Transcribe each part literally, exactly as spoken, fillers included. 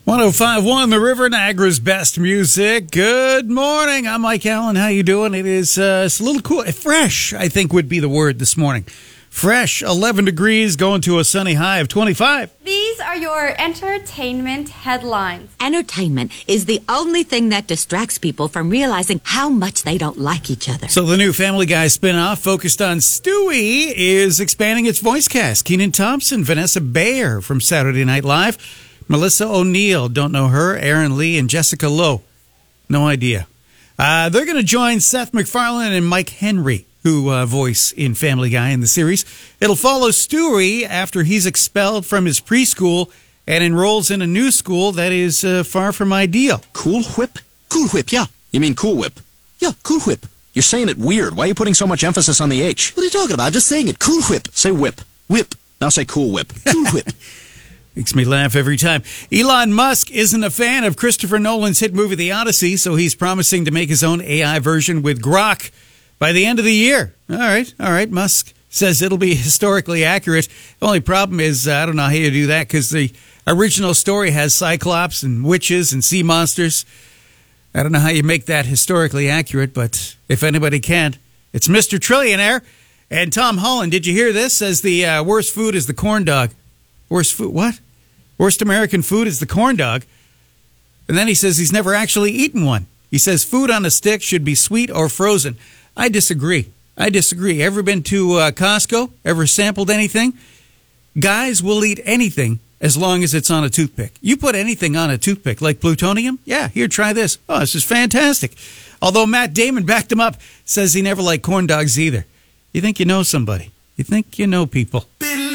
one oh five point one The River, Niagara's best music. Good morning. I'm Mike Allen. How you doing? It is uh, it's a little cool. Fresh, I think, would be the word this morning. Fresh, eleven degrees, going to a sunny high of twenty-five. These are your entertainment headlines. Entertainment is the only thing that distracts people from realizing how much they don't like each other. So the new Family Guy spinoff focused on Stewie is expanding its voice cast. Kenan Thompson, Vanessa Bayer from Saturday Night Live, Melissa O'Neill, don't know her, Aaron Lee, and Jessica Lowe. No idea. Uh, they're going to join Seth MacFarlane and Mike Henry, who uh, voice in Family Guy in the series. It'll follow Stewie after he's expelled from his preschool and enrolls in a new school that is uh, far from ideal. Cool Whip? Cool Whip, yeah. You mean Cool Whip? Yeah, Cool Whip. You're saying it weird. Why are you putting so much emphasis on the H? What are you talking about? I'm just saying it. Cool Whip. Say whip. Whip. Now say Cool Whip. Cool Whip. Makes me laugh every time. Elon Musk isn't a fan of Christopher Nolan's hit movie The Odyssey, so he's promising to make his own A I version with Grok by the end of the year. All right, all right. Musk says it'll be historically accurate. The only problem is, uh, I don't know how you do that, because the original story has Cyclops and witches and sea monsters. I don't know how you make that historically accurate, but if anybody can, it's Mister Trillionaire. And Tom Holland, did you hear this? Says the uh, worst food is the corn dog. Worst food, what? Worst American food is the corn dog. And then he says he's never actually eaten one. He says food on a stick should be sweet or frozen. I disagree. I disagree. Ever been to uh, Costco? Ever sampled anything? Guys will eat anything as long as it's on a toothpick. You put anything on a toothpick, like plutonium? Yeah, here, try this. Oh, this is fantastic. Although Matt Damon backed him up, says he never liked corn dogs either. You think you know somebody. You think you know people.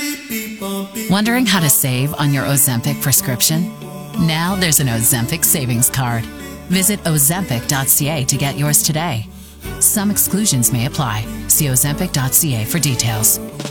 Wondering how to save on your Ozempic prescription? Now there's an Ozempic savings card. Visit ozempic dot c a to get yours today. Some exclusions may apply. See ozempic dot c a for details.